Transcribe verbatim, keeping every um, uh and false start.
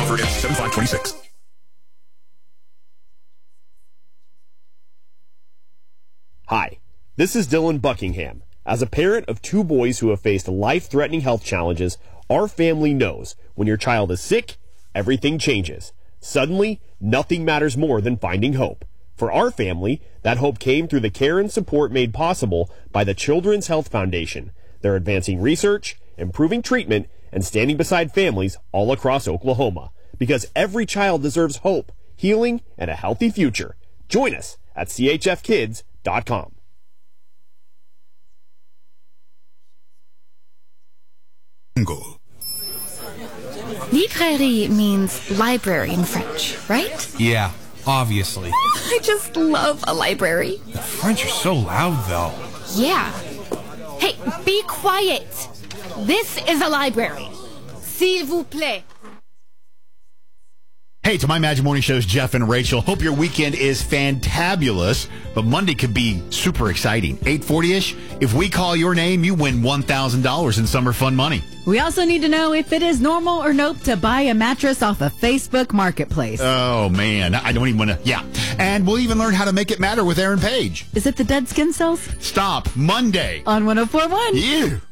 Offer ends seven five twenty-six. Hi, this is Dylan Buckingham. As a parent of two boys who have faced life-threatening health challenges, our family knows when your child is sick, everything changes. Suddenly, nothing matters more than finding hope. For our family, that hope came through the care and support made possible by the Children's Health Foundation. They're advancing research, improving treatment, and standing beside families all across Oklahoma. Because every child deserves hope, healing, and a healthy future. Join us at C H F kids dot com. Librairie means library in French, right? Yeah, obviously. I just love a library. The French are so loud, though. Yeah. Hey, be quiet. This is a library. S'il vous plaît. Hey, to my Magic Morning Show's Jeff and Rachel. Hope your weekend is fantabulous, but Monday could be super exciting. eight forty-ish, if we call your name, you win one thousand dollars in summer fun money. We also need to know if it is normal or nope to buy a mattress off of Facebook Marketplace. Oh, man. I don't even want to. Yeah. And we'll even learn how to make it matter with Aaron Page. Is it the dead skin cells? Stop. Monday. On one oh four point one. You.